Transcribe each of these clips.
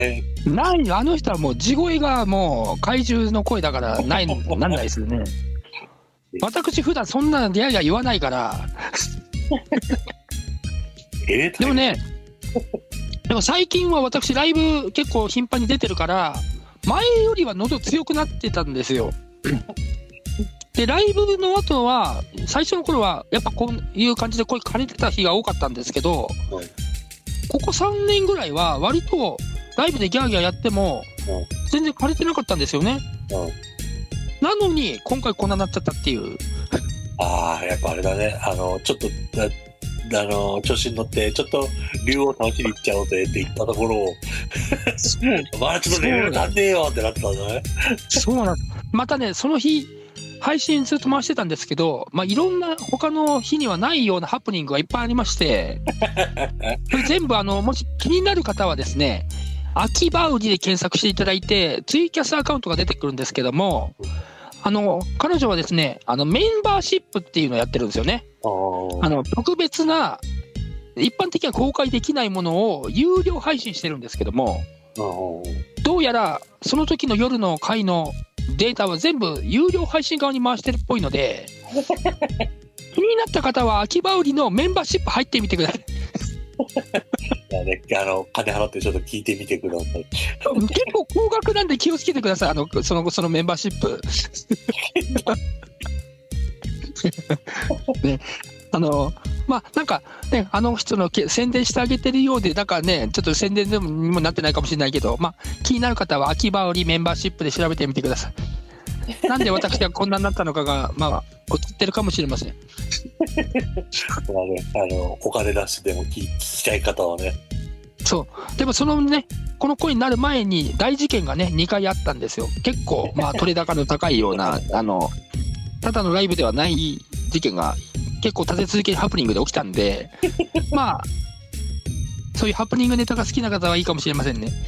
ない、あの人はもう地声がもう怪獣の声だからなんないですよね。私普段そんなギャーギャー言わないからでもね、でも最近は私ライブ結構頻繁に出てるから前よりは喉強くなってたんですよ。でライブの後は最初の頃はやっぱこういう感じで声枯れてた日が多かったんですけど、ここ3年ぐらいは割とライブでギャーギャーやっても全然枯れてなかったんですよね。なのに今回こんなになっちゃったっていう。 ああ、やっぱあれだね。ちょっと調子に乗ってちょっと竜を倒しに行っちゃおうぜって言ったところをまだちょっとレベル足んねえよってなってたんだね。 そうなんまたね、その日配信ずっと回してたんですけど、いろんな他の日にはないようなハプニングがいっぱいありましてこれ全部もし気になる方はですね、秋葉売りで検索していただいてツイキャスアカウントが出てくるんですけども、彼女はですねメンバーシップっていうのをやってるんですよね。特別な一般的には公開できないものを有料配信してるんですけども、どうやらその時の夜の回のデータは全部有料配信側に回してるっぽいので気になった方は秋葉売りのメンバーシップ入ってみてください金払ってちょっと聞いてみてください結構高額なんで気をつけてください。そのメンバーシップね、なんかね、人の宣伝してあげてるようで、だからね、ちょっと宣伝にもなってないかもしれないけど、気になる方は秋葉売りメンバーシップで調べてみてください。なんで私がこんなになったのかが、映ってるかもしれません。 お金出してでも聞きたい方はね。 そう。でもそのね、この声になる前に大事件がね、2回あったんですよ。結構、取れ高の高いような、ただのライブではない事件が結構立て続けにハプニングで起きたんでそういうハプニングネタが好きな方はいいかもしれませんね。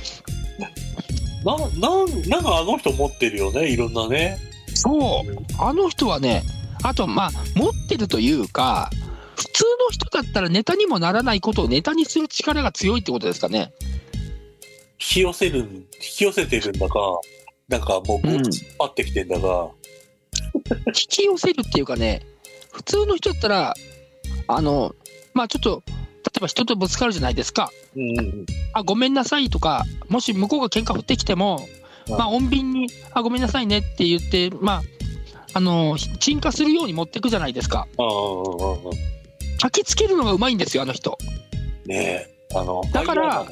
なんかあの人持ってるよね、いろんなね。 そうあの人はね、あと持ってるというか、普通の人だったらネタにもならないことをネタにする力が強いってことですかね。 引き寄せてるんだか、なんかもう引っ張ってきてんだか、 引き寄せるっていうかね、普通の人だったらちょっと例えば人とぶつかるじゃないですか、ごめんなさいとか、もし向こうが喧嘩振ってきても、穏便にごめんなさいねって言って鎮火するように持っていくじゃないですか。焚きつけるのがうまいんですよ、あの人ね。 だから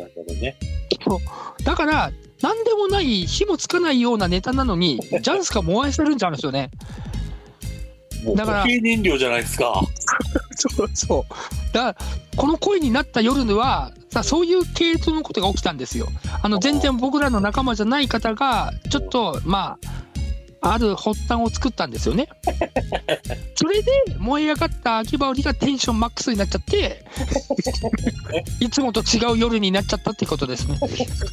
何でもない火もつかないようなネタなのにジャンスが燃えせるんじゃうんですよね。 だから固形燃料じゃないですかそうだからこの声になった夜にはそういう系統のことが起きたんですよ。全然僕らの仲間じゃない方がちょっとある発端を作ったんですよね。それで燃え上がった秋葉織がテンションマックスになっちゃっていつもと違う夜になっちゃったってことですね。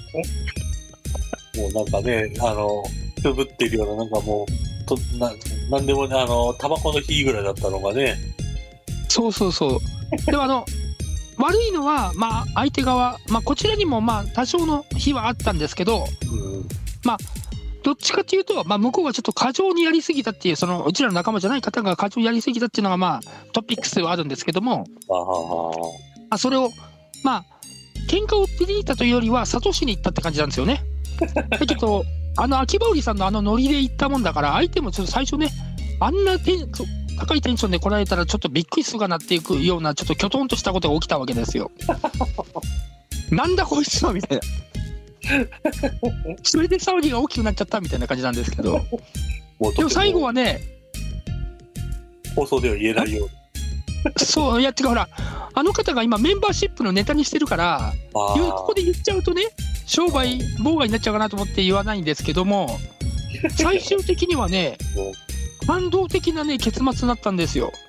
もうなんかね、くぶってるような、なんかもうなんでもね、タバコの火ぐらいだったのがね。 そうでも悪いのは相手側、こちらにも多少の火はあったんですけど、どっちかというと、向こうがちょっと過剰にやりすぎたっていう、うちらの仲間じゃない方が過剰にやりすぎたっていうのがトピックスではあるんですけども、それを喧嘩を売りに行ったというよりは諭しに行ったって感じなんですよね。だけど秋葉織さんのノリで行ったもんだから、相手もちょっと最初ね、あんな高いテンションで来られたらちょっとびっくりするかなっていくような、ちょっときょとんとしたことが起きたわけですよ。なんだこいつはみたいなそれで騒ぎが大きくなっちゃったみたいな感じなんですけどでも最後はね、 放送では言えないようそうやってか、ほら方が今メンバーシップのネタにしてるから、ここで言っちゃうとね、商売妨害になっちゃうかなと思って言わないんですけども、最終的にはね感動的なね結末になったんですよ。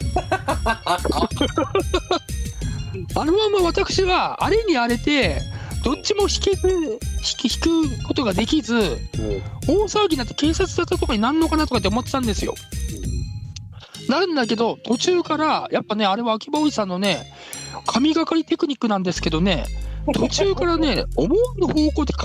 まま私はあれに荒れてどっちも引くことができず、大騒ぎになって警察沙汰とかになんのかなとかって思ってたんですよ。なんだけど途中からやっぱね、あれは秋葉織さんのね神がかりテクニックなんですけどね、 途中からね、思わぬ方向で